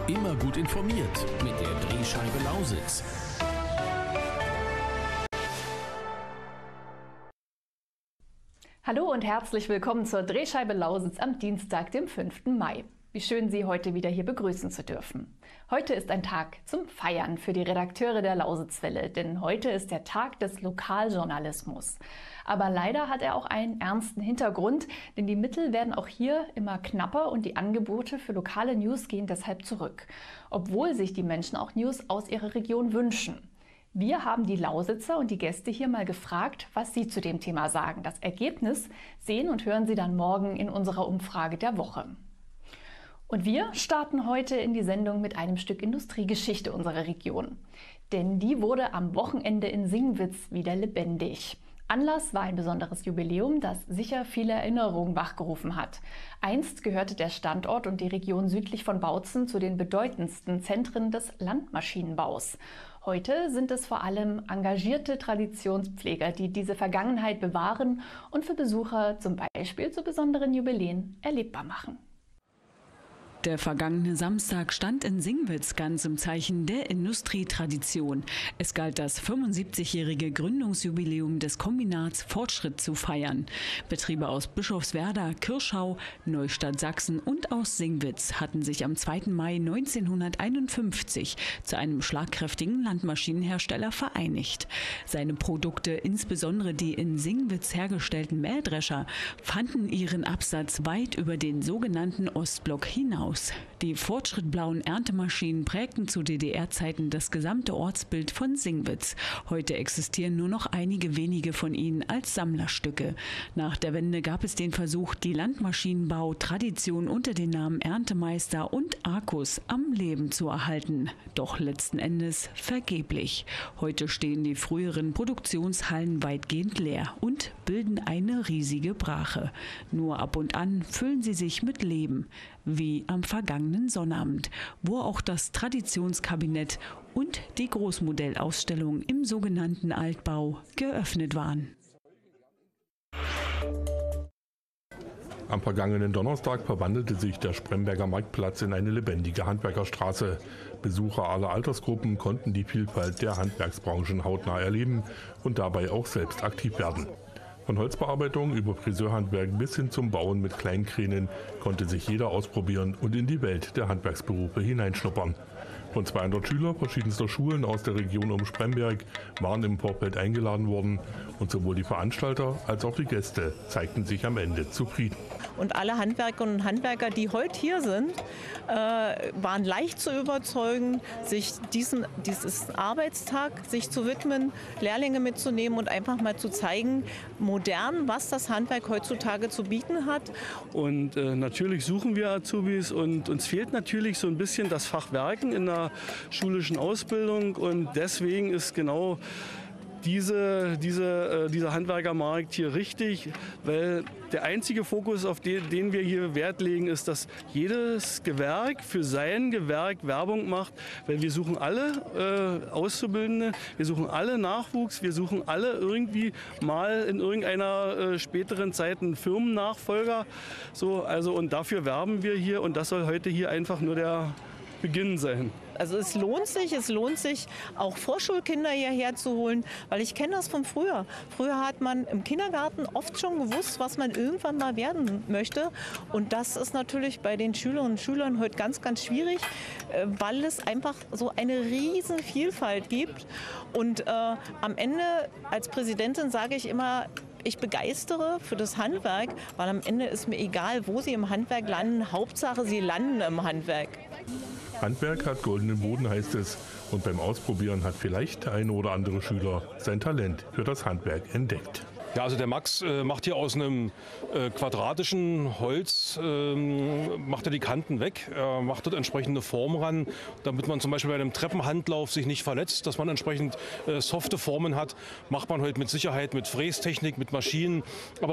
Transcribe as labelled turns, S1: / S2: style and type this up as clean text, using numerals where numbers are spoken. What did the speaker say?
S1: Immer gut informiert mit der Drehscheibe Lausitz.
S2: Hallo und herzlich willkommen zur Drehscheibe Lausitz am Dienstag, dem 5. Mai. Wie schön, Sie heute wieder hier begrüßen zu dürfen. Heute ist ein Tag zum Feiern für die Redakteure der Lausitzwelle, denn heute ist der Tag des Lokaljournalismus. Aber leider hat er auch einen ernsten Hintergrund, denn die Mittel werden auch hier immer knapper und die Angebote für lokale News gehen deshalb zurück, obwohl sich die Menschen auch News aus ihrer Region wünschen. Wir haben die Lausitzer und die Gäste hier mal gefragt, was sie zu dem Thema sagen. Das Ergebnis sehen und hören Sie dann morgen in unserer Umfrage der Woche. Und wir starten heute in die Sendung mit einem Stück Industriegeschichte unserer Region. Denn die wurde am Wochenende in Singwitz wieder lebendig. Anlass war ein besonderes Jubiläum, das sicher viele Erinnerungen wachgerufen hat. Einst gehörte der Standort und die Region südlich von Bautzen zu den bedeutendsten Zentren des Landmaschinenbaus. Heute sind es vor allem engagierte Traditionspfleger, die diese Vergangenheit bewahren und für Besucher zum Beispiel zu besonderen Jubiläen erlebbar machen.
S3: Der vergangene Samstag stand in Singwitz ganz im Zeichen der Industrietradition. Es galt das 75-jährige Gründungsjubiläum des Kombinats Fortschritt zu feiern. Betriebe aus Bischofswerda, Kirschau, Neustadt Sachsen und aus Singwitz hatten sich am 2. Mai 1951 zu einem schlagkräftigen Landmaschinenhersteller vereinigt. Seine Produkte, insbesondere die in Singwitz hergestellten Mähdrescher, fanden ihren Absatz weit über den sogenannten Ostblock hinaus. Die fortschrittblauen Erntemaschinen prägten zu DDR-Zeiten das gesamte Ortsbild von Singwitz. Heute existieren nur noch einige wenige von ihnen als Sammlerstücke. Nach der Wende gab es den Versuch, die Landmaschinenbau-Tradition unter den Namen Erntemeister und Arcus am Leben zu erhalten. Doch letzten Endes vergeblich. Heute stehen die früheren Produktionshallen weitgehend leer und bilden eine riesige Brache. Nur ab und an füllen sie sich mit Leben, wie am vergangenen Sonnabend, wo auch das Traditionskabinett und die Großmodellausstellung im sogenannten Altbau geöffnet waren.
S4: Am vergangenen Donnerstag verwandelte sich der Spremberger Marktplatz in eine lebendige Handwerkerstraße. Besucher aller Altersgruppen konnten die Vielfalt der Handwerksbranchen hautnah erleben und dabei auch selbst aktiv werden. Von Holzbearbeitung über Friseurhandwerk bis hin zum Bauen mit Kleinkränen konnte sich jeder ausprobieren und in die Welt der Handwerksberufe hineinschnuppern. Rund 200 Schüler verschiedenster Schulen aus der Region um Spremberg waren im Vorfeld eingeladen worden und sowohl die Veranstalter als auch die Gäste zeigten sich am Ende zufrieden.
S5: Und alle Handwerkerinnen und Handwerker, die heute hier sind, waren leicht zu überzeugen, sich diesen Arbeitstag sich zu widmen, Lehrlinge mitzunehmen und einfach mal zu zeigen, modern, was das Handwerk heutzutage zu bieten hat.
S6: Und natürlich suchen wir Azubis und uns fehlt natürlich so ein bisschen das Fach Werken in der schulischen Ausbildung und deswegen ist genau dieser Handwerkermarkt hier richtig, weil der einzige Fokus, auf den wir hier Wert legen, ist, dass jedes Gewerk für sein Gewerk Werbung macht, weil wir suchen alle Auszubildende, wir suchen alle Nachwuchs, wir suchen alle irgendwie mal in irgendeiner späteren Zeit einen Firmennachfolger. Und dafür werben wir hier und das soll heute hier einfach nur der Beginn sein.
S5: Also es lohnt sich auch Vorschulkinder hierher zu holen, weil ich kenne das von früher. Früher hat man im Kindergarten oft schon gewusst, was man irgendwann mal werden möchte. Und das ist natürlich bei den Schülerinnen und Schülern heute ganz, ganz schwierig, weil es einfach so eine riesen Vielfalt gibt. Und am Ende als Präsidentin sage ich immer, ich begeistere für das Handwerk, weil am Ende ist mir egal, wo Sie im Handwerk landen. Hauptsache, Sie landen im Handwerk.
S4: Handwerk hat goldenen Boden, heißt es. Und beim Ausprobieren hat vielleicht der eine oder andere Schüler sein Talent für das Handwerk entdeckt.
S7: Ja, also der Max macht hier aus einem quadratischen Holz, macht er die Kanten weg, macht dort entsprechende Form ran, damit man zum Beispiel bei einem Treppenhandlauf sich nicht verletzt, dass man entsprechend softe Formen hat, macht man heute mit Sicherheit mit Frästechnik, mit Maschinen, aber